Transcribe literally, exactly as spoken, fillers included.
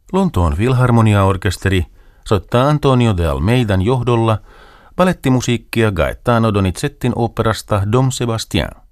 Lontoon Filharmonia-orkesteri soittaa Antonio de Almeidan johdolla balettimusiikkia Gaetano Donizettin oopperasta Dom Sébastien.